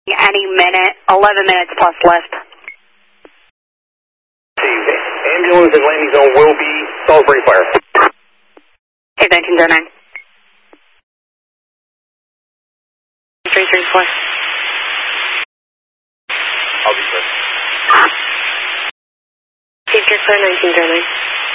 Any minute, 11 minutes plus left. Ambulance and landing zone will be Salisbury Fire. Hey, 1909. 334. I'll be good. Steve, Fire 1909.